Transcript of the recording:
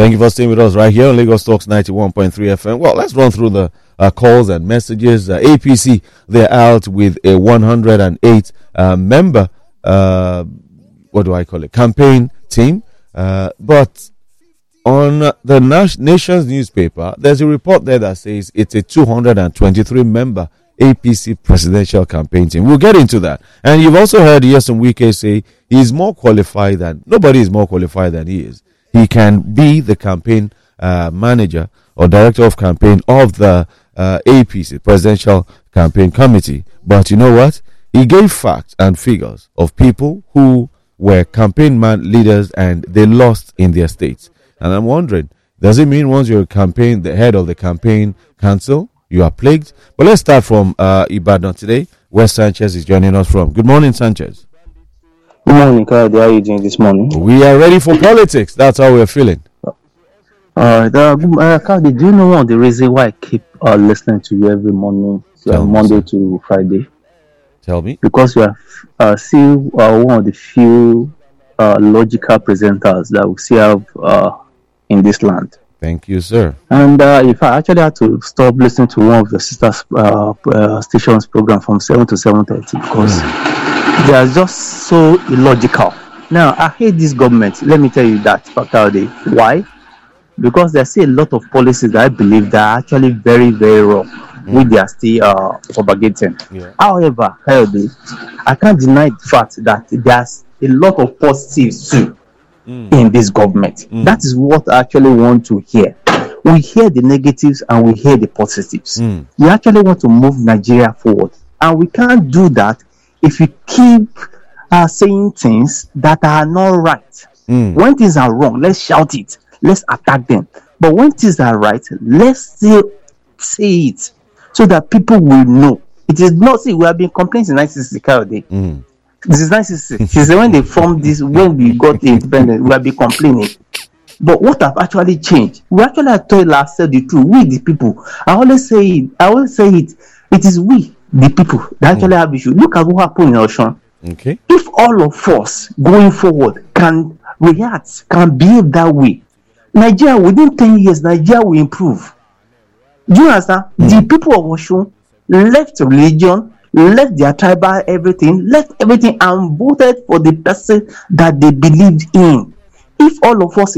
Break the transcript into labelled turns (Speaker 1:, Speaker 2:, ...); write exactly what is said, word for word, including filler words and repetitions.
Speaker 1: Thank you for staying with us right here on Lagos Talks ninety-one point three F M. Well, let's run through the uh, calls and messages. Uh, A P C, they're out with a one hundred eight uh, member, uh, what do I call it, campaign team. Uh, but on the nas- Nation's newspaper, there's a report there that says it's a two hundred twenty-three member A P C presidential campaign team. We'll get into that. And you've also heard Nyesom Wike say he's more qualified than, nobody is more qualified than he is. He can be the campaign uh, manager or director of campaign of the uh, A P C, Presidential Campaign Committee. But you know what? He gave facts and figures of people who were campaign man leaders and they lost in their states. And I'm wondering, does it mean once you're a campaign, the head of the campaign council, you are plagued? But let's start from uh, Ibadan today, where Sanchez is joining us from. Good morning, Sanchez.
Speaker 2: Good morning, Kyle. How are you doing this morning?
Speaker 1: We are ready for politics. That's how we're feeling.
Speaker 2: Uh, uh, Kyle, do you know one of the reasons why I keep uh, listening to you every morning, uh, Monday me, to Friday?
Speaker 1: Tell me.
Speaker 2: Because you are uh, still uh, one of the few uh, logical presenters that we still have uh, in this land.
Speaker 1: Thank you, sir.
Speaker 2: And uh, if I actually had to stop listening to one of the sister uh, uh, stations program from seven to seven thirty because mm. they are just so illogical. Now, I hate this government. Let me tell you that, Pakaude. Why? Because there's still a lot of policies that I believe that are actually very, very wrong, mm. which they are still uh, propagating. Yeah. However, I can't deny the fact that there's a lot of positives too. Mm. in this government. Mm. That is what I actually want to hear. We hear the negatives and we hear the positives. Mm. We actually want to move Nigeria forward. And we can't do that if we keep uh, saying things that are not right. Mm. When things are wrong, let's shout it. Let's attack them. But when things are right, let's still say it so that people will know. It is not, see, we have been complaining in nineteen sixty mm. This is nineteen sixty. Since when they formed this, when we got independent, we have been complaining. But what have actually changed? We actually have told ourselves the truth. We, the people. I always say it. I always say it. It is we, the people, that actually mm. have issues. Look at what happened in Osun.
Speaker 1: Okay.
Speaker 2: If all of us going forward can react, can behave that way, Nigeria within ten years, Nigeria will improve. Do you understand? Mm. The people of Osun left religion, left their tribal everything, left everything and voted for the person that they believed in. If all of us